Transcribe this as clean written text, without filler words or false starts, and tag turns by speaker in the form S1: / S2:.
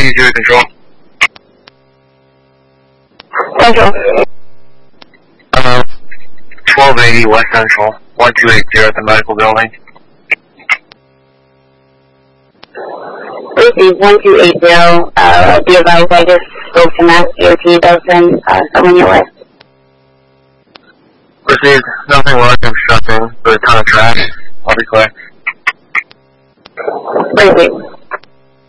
S1: 280 control.
S2: Central.
S1: 1280 West Central, 1280 at the medical building.
S2: Receive 1280, be advised I just spoke to Mass DOT, they'll send someone your way.
S1: Received. Nothing large obstructing, but a ton of trash. I'll be clear.
S2: Receive.